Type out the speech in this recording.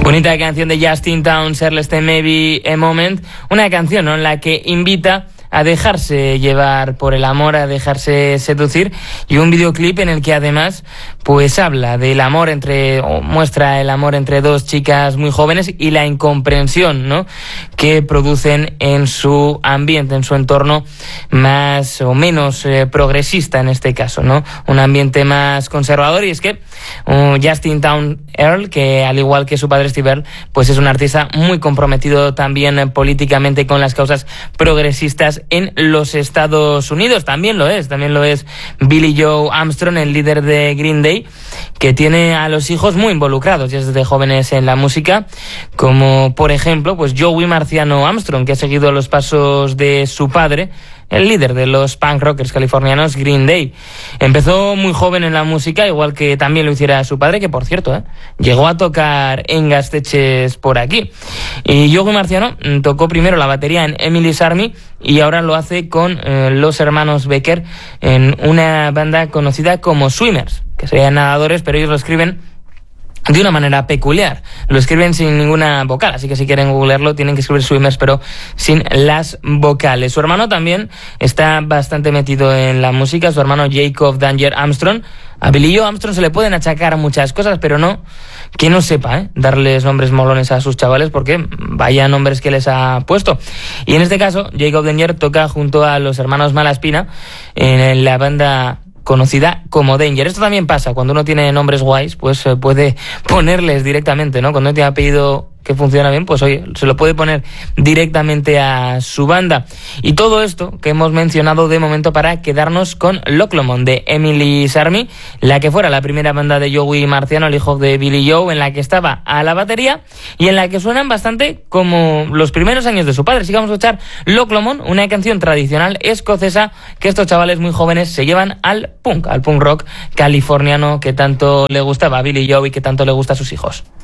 Bonita canción de Justin Townes, Earless Maybe a Moment, una canción, ¿no?, en la que invita a dejarse llevar por el amor, a dejarse seducir, y un videoclip en el que además pues habla del amor o muestra el amor entre dos chicas muy jóvenes y la incomprensión, ¿no?, que producen en su ambiente, en su entorno más o menos progresista en este caso, ¿no? Un ambiente más conservador. Y es que Justin Townes Earl, que al igual que su padre Steve Earle, pues es un artista muy comprometido también políticamente con las causas progresistas en los Estados Unidos. También lo es Billie Joe Armstrong, el líder de Green Day, que tiene a los hijos muy involucrados ya desde jóvenes en la música, como por ejemplo pues Joey Marciano Armstrong, que ha seguido los pasos de su padre, el líder de los punk rockers californianos Green Day. Empezó muy joven en la música, igual que también lo hiciera su padre, que por cierto, llegó a tocar en Gasteches por aquí. Y Joey Marciano tocó primero la batería en Emily's Army y ahora lo hace con los hermanos Becker en una banda conocida como Swimmers, que serían nadadores, pero ellos lo escriben de una manera peculiar. Lo escriben sin ninguna vocal, así que si quieren googlearlo tienen que escribir Swimmers, pero sin las vocales. Su hermano también está bastante metido en la música, su hermano Jacob Danger Armstrong. A Billie Joe Armstrong se le pueden achacar muchas cosas, pero no que no sepa darles nombres molones a sus chavales, porque vaya nombres que les ha puesto. Y en este caso, Jacob Danger toca junto a los hermanos Malaspina en la banda conocida como Danger. Esto también pasa cuando uno tiene nombres guays, pues puede ponerles directamente, ¿no? Cuando uno tiene apellido que funciona bien, pues oye, se lo puede poner directamente a su banda. Y todo esto que hemos mencionado de momento para quedarnos con Loch Lomond de Emily's Army, la que fuera la primera banda de Joey Marciano, el hijo de Billie Joe, en la que estaba a la batería y en la que suenan bastante como los primeros años de su padre. Así que vamos a escuchar Loch Lomond, una canción tradicional escocesa que estos chavales muy jóvenes se llevan al punk rock californiano que tanto le gustaba a Billie Joe y que tanto le gusta a sus hijos.